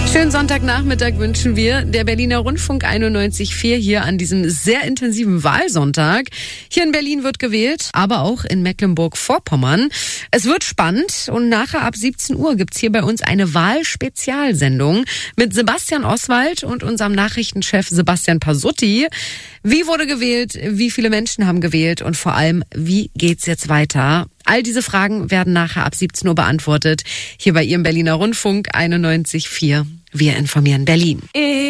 Schönen Sonntagnachmittag wünschen wir. Der Berliner Rundfunk 91.4 hier an diesem sehr intensiven Wahlsonntag. Hier in Berlin wird gewählt, aber auch in Mecklenburg-Vorpommern. Es wird spannend und nachher ab 17 Uhr gibt's hier bei uns eine Wahlspezialsendung mit Sebastian Oswald und unserem Nachrichtenchef Sebastian Pasutti. Wie wurde gewählt? Wie viele Menschen haben gewählt? Und vor allem, wie geht's jetzt weiter? All diese Fragen werden nachher ab 17 Uhr beantwortet. Hier bei Ihrem Berliner Rundfunk 91.4. Wir informieren Berlin.